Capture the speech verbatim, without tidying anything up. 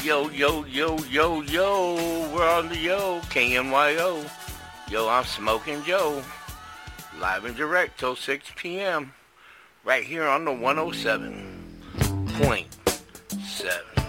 Yo, yo, yo, yo, yo, we're on the yo, K N Y O. Yo, I'm Smoking Joe, live and direct till six p.m. right here on the one oh seven point seven.